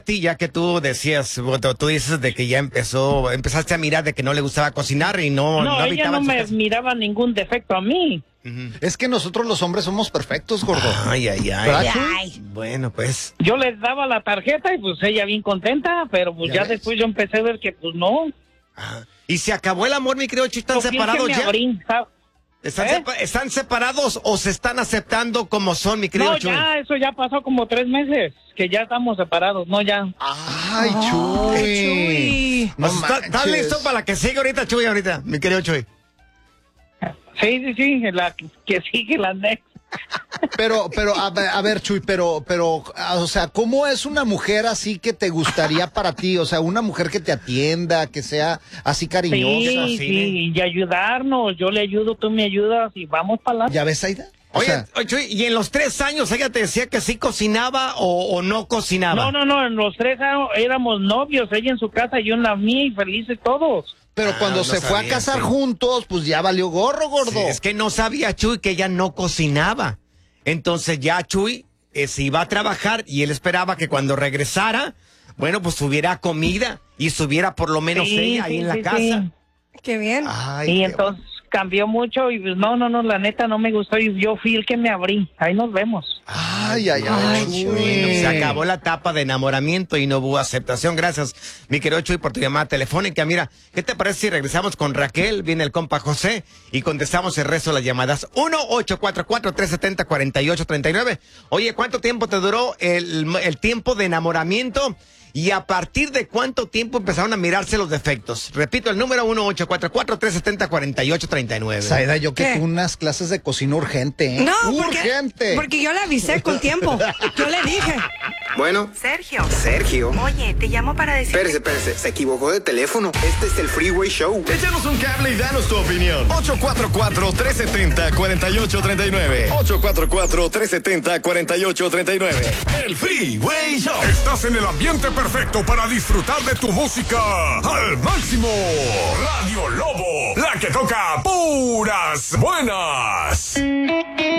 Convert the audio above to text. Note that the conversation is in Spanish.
ti, ya que tú decías, tú dices de que ya empezaste a mirar de que no le gustaba cocinar y no No, ella habitaba no en su me casa? miraba ningún defecto a mí. Es que nosotros los hombres somos perfectos, gordo. Ay. ¿Verdad, Chuy? Ay. Bueno, pues. Yo les daba la tarjeta y pues ella bien contenta, pero pues ¿Ya ya ves? después yo empecé a ver que pues no. ¿Y se acabó el amor, mi querido Chuy? ¿Están Yo fui el que separados me ya? abrí, ¿sabes? ¿Están separados o se están aceptando como son, mi querido No, Chuy? ya, eso ya pasó como 3 meses, que ya estamos separados, no ya. Ay, Chuy. Chuy. No ¿Estás manches. listo para la que sigue ahorita, Chuy, ahorita, mi querido Chuy? Sí, la que sigue la next. Pero, a ver, Chuy, pero, o sea, ¿cómo es una mujer así que te gustaría para ti? O sea, una mujer que te atienda, que sea así cariñosa. Sí, y ayudarnos, yo le ayudo, tú me ayudas y vamos para adelante. ¿Ya ves, Aida? O Oye, sea, Chuy, ¿y en los 3 años ella te decía que sí cocinaba o no cocinaba? No, en los 3 éramos novios, ella en su casa y yo en la mía y felices todos. pero cuando no se fue a sabía, casar sí. juntos, pues ya valió gorro, gordo. Sí, es que no sabía Chuy que ella no cocinaba. Entonces ya Chuy se iba a trabajar y él esperaba que cuando regresara, bueno, pues hubiera comida y estuviera por lo menos ella ahí en la casa. Sí. Qué bien. Ay, Y qué entonces cambió mucho y pues no, la neta no me gustó y yo fui el que me abrí. Ahí nos vemos. Ay, Chuy, Chuy. se acabó la etapa de enamoramiento y no hubo aceptación. Gracias, mi querido Chuy, por tu llamada telefónica. Mira, ¿qué te parece si regresamos con Raquel? Viene el compa José y contestamos el resto de las llamadas. 1-844-370-4839. Oye, ¿cuánto tiempo te duró el tiempo de enamoramiento? ¿Y a partir de cuánto tiempo empezaron a mirarse los defectos? Repito, el número 1-844-370-4839. Saida, yo que ¿Qué? tú unas clases de cocina urgente, ¿eh? No, urgente. porque yo le avisé con tiempo. Yo le dije. Bueno, Sergio, oye, te llamo para decir... espérese, se equivocó de teléfono. Este es el Freeway Show. Échanos un cable y danos tu opinión. 844-370-4839. 844-370-4839. El Freeway Show. Estás en el ambiente perfecto para disfrutar de tu música al máximo. Radio Lobo, la que toca puras buenas.